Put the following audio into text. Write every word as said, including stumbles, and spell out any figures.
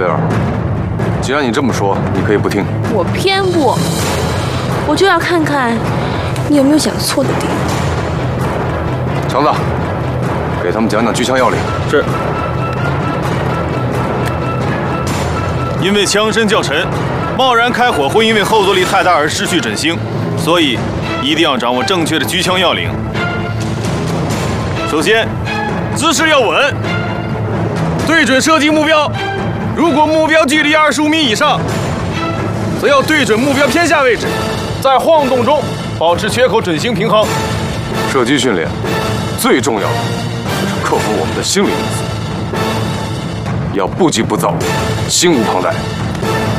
贝尔，既然你这么说，你可以不听。 我偏不，我就要看看你有没有讲错的地方。 橙子，给他们讲讲狙枪要领。 是。因为枪身较沉，贸然开火会因为后坐力太大而失去准星，所以一定要掌握正确的狙枪要领。首先，姿势要稳，对准射击目标。如果目标距离二十五米以上，则要对准目标偏下位置，在晃动中保持缺口准星平衡。 射击训练最重要的就是克服我们的心理因素，要不急不躁，心无旁贷。